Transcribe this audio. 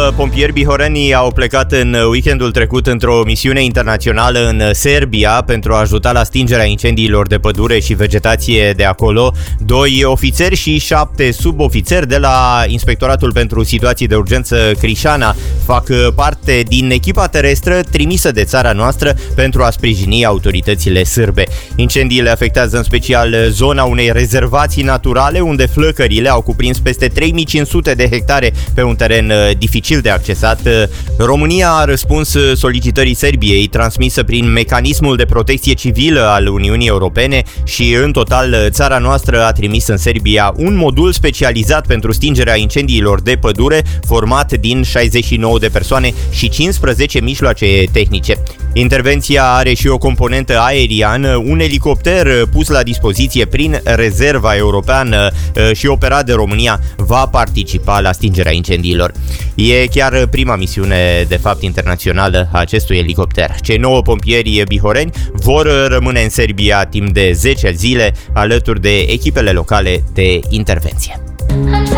pompierii bihoreni au plecat în weekendul trecut într-o misiune internațională în Serbia pentru a ajuta la stingerea incendiilor de pădure și vegetație de acolo. 2 ofițeri și 7 subofițeri de la Inspectoratul pentru Situații de Urgență Crișana fac parte din echipa terestră trimisă de țara noastră pentru a sprijini autoritățile sârbe. Incendiile afectează în special zona unei rezervații naturale unde flăcările au cuprins peste 3500 de hectare pe un teren dificil de accesat. România a răspuns solicitării Serbiei transmisă prin mecanismul de protecție civilă al Uniunii Europene și în total țara noastră a trimis în Serbia un modul specializat pentru stingerea incendiilor de pădure format din 69 de persoane și 15 mijloace tehnice. Intervenția are și o componentă aeriană, un elicopter pus la dispoziție prin rezerva europeană și operat de România va participa la stingerea incendiilor. E chiar prima misiune, de fapt, internațională a acestui elicopter. Cei 9 pompieri bihoreni vor rămâne în Serbia timp de 10 zile alături de echipele locale de intervenție.